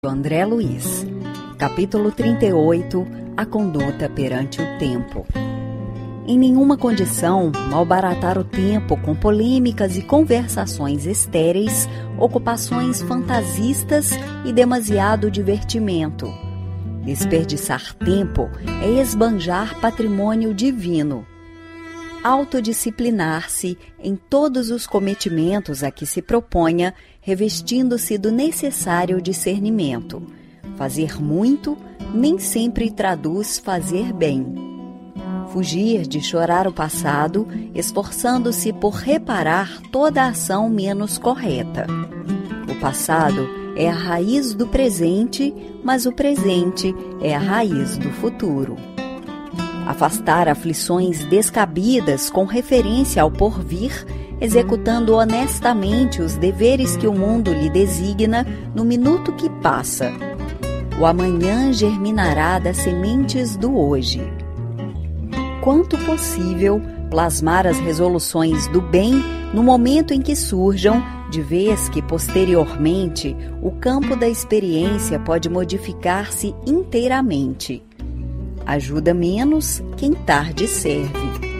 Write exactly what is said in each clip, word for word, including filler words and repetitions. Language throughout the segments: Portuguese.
André Luiz. Capítulo trinta e oito. A conduta perante o tempo. Em nenhuma condição malbaratar o tempo com polêmicas e conversações estéreis, ocupações fantasistas e demasiado divertimento. Desperdiçar tempo é esbanjar patrimônio divino. Autodisciplinar-se em todos os cometimentos a que se proponha, revestindo-se do necessário discernimento. Fazer muito nem sempre traduz fazer bem. Fugir de chorar o passado, esforçando-se por reparar toda a ação menos correta. O passado é a raiz do presente, mas o presente é a raiz do futuro. Afastar aflições descabidas com referência ao porvir, executando honestamente os deveres que o mundo lhe designa no minuto que passa. O amanhã germinará das sementes do hoje. Quanto possível, plasmar as resoluções do bem no momento em que surjam, de vez que, posteriormente, o campo da experiência pode modificar-se inteiramente. Ajuda menos quem tarde serve.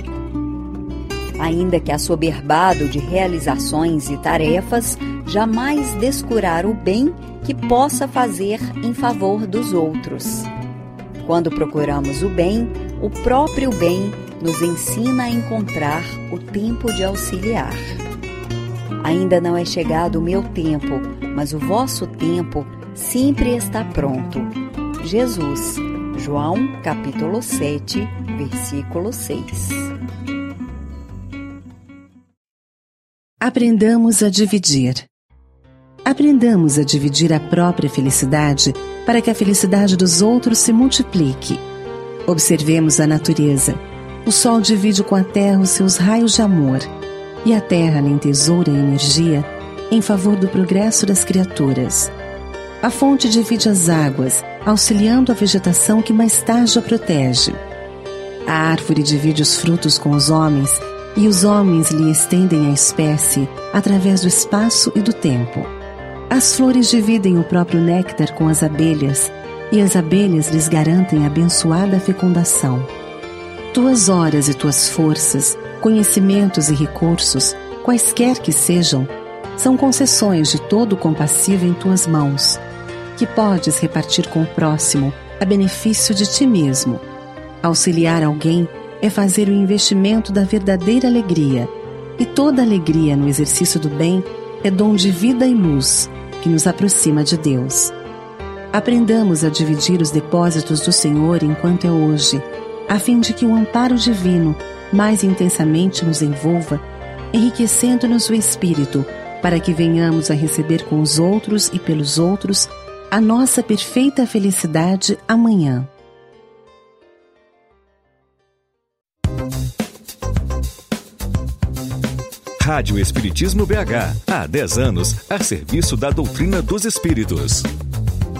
Ainda que assoberbado de realizações e tarefas, jamais descurar o bem que possa fazer em favor dos outros. Quando procuramos o bem, o próprio bem nos ensina a encontrar o tempo de auxiliar. Ainda não é chegado o meu tempo, mas o vosso tempo sempre está pronto. Jesus. João, capítulo sete, versículo seis. Aprendamos a dividir. Aprendamos a dividir a própria felicidade para que a felicidade dos outros se multiplique. Observemos a natureza. O sol divide com a terra os seus raios de amor, e a terra lhe entesoura a energia em favor do progresso das criaturas. A fonte divide as águas, auxiliando a vegetação que mais tarde a protege. A árvore divide os frutos com os homens, e os homens lhe estendem a espécie através do espaço e do tempo. As flores dividem o próprio néctar com as abelhas, e as abelhas lhes garantem a abençoada fecundação. Tuas horas e tuas forças, conhecimentos e recursos, quaisquer que sejam, são concessões de todo o compassivo em tuas mãos, que podes repartir com o próximo a benefício de ti mesmo. Auxiliar alguém é fazer o investimento da verdadeira alegria, e toda alegria no exercício do bem é dom de vida e luz, que nos aproxima de Deus. Aprendamos a dividir os depósitos do Senhor enquanto é hoje, a fim de que o amparo divino mais intensamente nos envolva, enriquecendo-nos o espírito, para que venhamos a receber com os outros e pelos outros a nossa perfeita felicidade amanhã. Rádio Espiritismo B H, há dez anos, a serviço da doutrina dos espíritos.